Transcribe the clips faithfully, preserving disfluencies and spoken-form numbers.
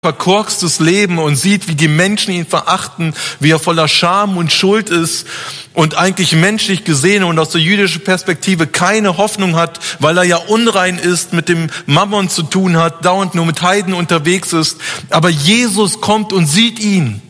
verkorkstes Leben und sieht, wie die Menschen ihn verachten, wie er voller Scham und Schuld ist und eigentlich menschlich gesehen und aus der jüdischen Perspektive keine Hoffnung hat, weil er ja unrein ist, mit dem Mammon zu tun hat, dauernd nur mit Heiden unterwegs ist. Aber Jesus kommt und sieht ihn.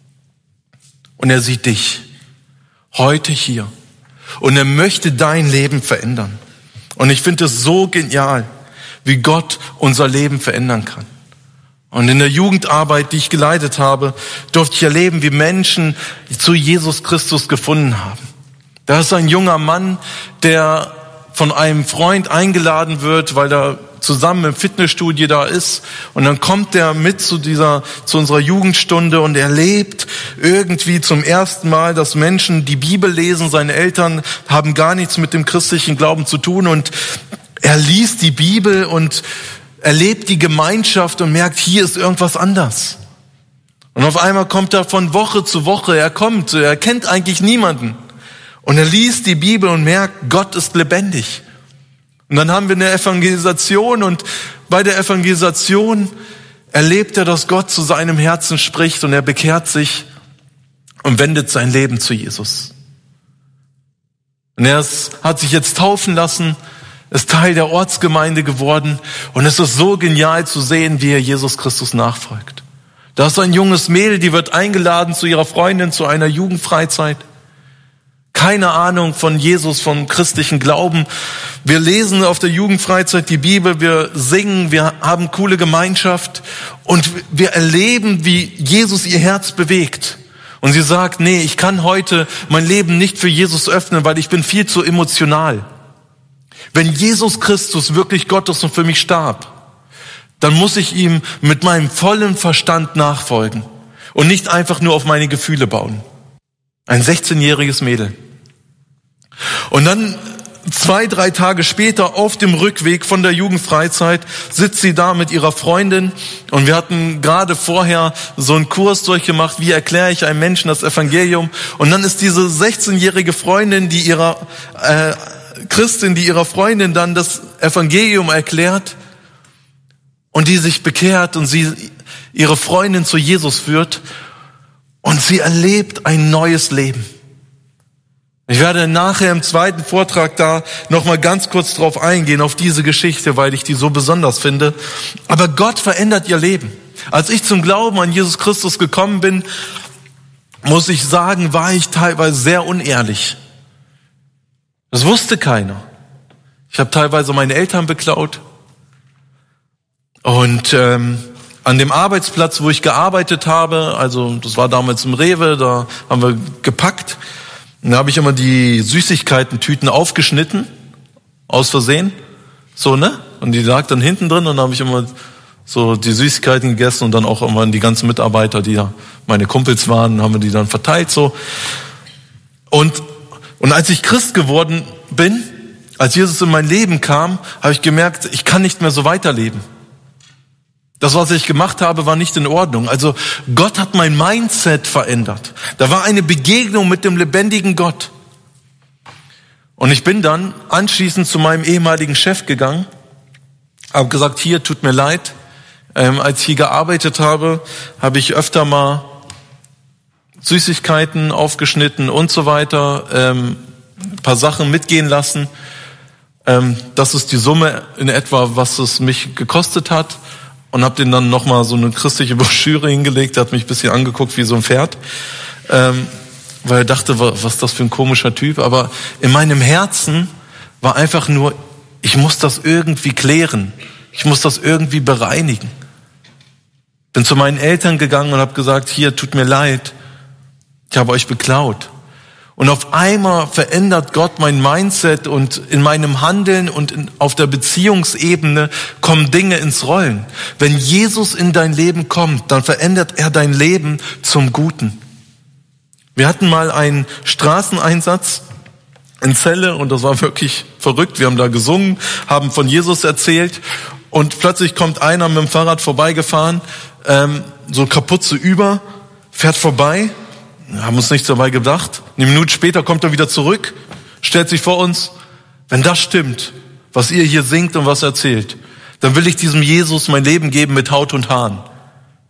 Und er sieht dich heute hier. Und er möchte dein Leben verändern. Und ich finde es so genial, wie Gott unser Leben verändern kann. Und in der Jugendarbeit, die ich geleitet habe, durfte ich erleben, wie Menschen zu Jesus Christus gefunden haben. Da ist ein junger Mann, der von einem Freund eingeladen wird, weil er zusammen im Fitnessstudio da ist. Und dann kommt er mit zu dieser, zu unserer Jugendstunde und erlebt irgendwie zum ersten Mal, dass Menschen die Bibel lesen. Seine Eltern haben gar nichts mit dem christlichen Glauben zu tun und er liest die Bibel und erlebt die Gemeinschaft und merkt, hier ist irgendwas anders. Und auf einmal kommt er von Woche zu Woche, er kommt, er kennt eigentlich niemanden. Und er liest die Bibel und merkt, Gott ist lebendig. Und dann haben wir eine Evangelisation und bei der Evangelisation erlebt er, dass Gott zu seinem Herzen spricht und er bekehrt sich und wendet sein Leben zu Jesus. Und er ist, hat sich jetzt taufen lassen, ist Teil der Ortsgemeinde geworden und es ist so genial zu sehen, wie er Jesus Christus nachfolgt. Da ist ein junges Mädel, die wird eingeladen zu ihrer Freundin zu einer Jugendfreizeit. Keine Ahnung von Jesus, vom christlichen Glauben. Wir lesen auf der Jugendfreizeit die Bibel, wir singen, wir haben coole Gemeinschaft und wir erleben, wie Jesus ihr Herz bewegt. Und sie sagt, nee, ich kann heute mein Leben nicht für Jesus öffnen, weil ich bin viel zu emotional. Wenn Jesus Christus wirklich Gott ist und für mich starb, dann muss ich ihm mit meinem vollen Verstand nachfolgen und nicht einfach nur auf meine Gefühle bauen. Ein sechzehnjähriges Mädel. Und dann zwei, drei Tage später auf dem Rückweg von der Jugendfreizeit sitzt sie da mit ihrer Freundin und wir hatten gerade vorher so einen Kurs durchgemacht, wie erkläre ich einem Menschen das Evangelium. Und dann ist diese sechzehnjährige Freundin, die ihrer äh, Christin, die ihrer Freundin dann das Evangelium erklärt und die sich bekehrt und sie ihre Freundin zu Jesus führt und sie erlebt ein neues Leben. Ich werde nachher im zweiten Vortrag da nochmal ganz kurz drauf eingehen, auf diese Geschichte, weil ich die so besonders finde. Aber Gott verändert ihr Leben. Als ich zum Glauben an Jesus Christus gekommen bin, muss ich sagen, war ich teilweise sehr unehrlich. Das wusste keiner. Ich habe teilweise meine Eltern beklaut. Und ähm, an dem Arbeitsplatz, wo ich gearbeitet habe, also das war damals im Rewe, da haben wir gepackt. Und da habe ich immer die Süßigkeiten-Tüten aufgeschnitten, aus Versehen, so, ne? Und die lag dann hinten drin und da habe ich immer so die Süßigkeiten gegessen und dann auch immer die ganzen Mitarbeiter, die ja meine Kumpels waren, haben wir die dann verteilt, so. Und Und als ich Christ geworden bin, als Jesus in mein Leben kam, habe ich gemerkt, ich kann nicht mehr so weiterleben. Das, was ich gemacht habe, war nicht in Ordnung. Also Gott hat mein Mindset verändert. Da war eine Begegnung mit dem lebendigen Gott. Und ich bin dann anschließend zu meinem ehemaligen Chef gegangen, habe gesagt, hier, tut mir leid. Ähm, als ich hier gearbeitet habe, habe ich öfter mal Süßigkeiten aufgeschnitten und so weiter, ähm, ein paar Sachen mitgehen lassen. Ähm, das ist die Summe in etwa, was es mich gekostet hat. Und habe denen dann nochmal so eine christliche Broschüre hingelegt, der hat mich ein bisschen angeguckt wie so ein Pferd, ähm, weil er dachte, was ist das für ein komischer Typ. Aber in meinem Herzen war einfach nur, ich muss das irgendwie klären, ich muss das irgendwie bereinigen. Bin zu meinen Eltern gegangen und habe gesagt, hier, tut mir leid, ich habe euch beklaut. Und auf einmal verändert Gott mein Mindset und in meinem Handeln und in, auf der Beziehungsebene kommen Dinge ins Rollen. Wenn Jesus in dein Leben kommt, dann verändert er dein Leben zum Guten. Wir hatten mal einen Straßeneinsatz in Celle und das war wirklich verrückt. Wir haben da gesungen, haben von Jesus erzählt und plötzlich kommt einer mit dem Fahrrad vorbeigefahren, ähm, so kaputt so über, fährt vorbei. Wir haben uns nichts dabei gedacht. Eine Minute später kommt er wieder zurück, stellt sich vor uns, wenn das stimmt, was ihr hier singt und was erzählt, dann will ich diesem Jesus mein Leben geben mit Haut und Haaren.